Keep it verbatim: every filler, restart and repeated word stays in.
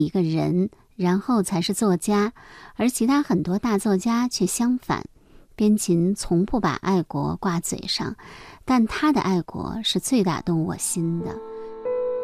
一个人，然后才是作家，而其他很多大作家却相反。边沁从不把爱国挂嘴上，但他的爱国是最打动我心的。